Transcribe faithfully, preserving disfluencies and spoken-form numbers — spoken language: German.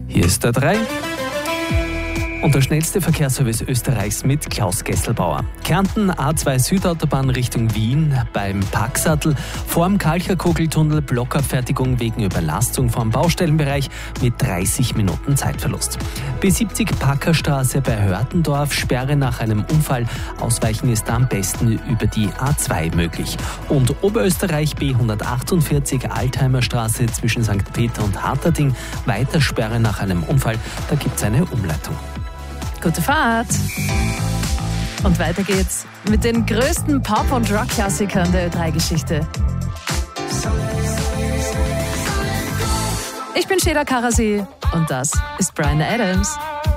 Hier ist der drei. Und der schnellste Verkehrsservice Österreichs mit Klaus Gesselbauer. Kärnten A zwei Südautobahn Richtung Wien beim Packsattel. Vorm Kalcherkogeltunnel Blockabfertigung wegen Überlastung vom Baustellenbereich mit dreißig Minuten Zeitverlust. B siebzig Packerstraße bei Hörtendorf, Sperre nach einem Unfall. Ausweichen ist am besten über die A zwei möglich. Und Oberösterreich B hundertachtundvierzig Altheimerstraße zwischen Sankt Peter und Harterding. Weiter Sperre nach einem Unfall. Da gibt es eine Umleitung. Gute Fahrt! Und weiter geht's mit den größten Pop- und Rock-Klassikern der Ö drei Geschichte. Ich bin Sheila Karasi und das ist Bryan Adams.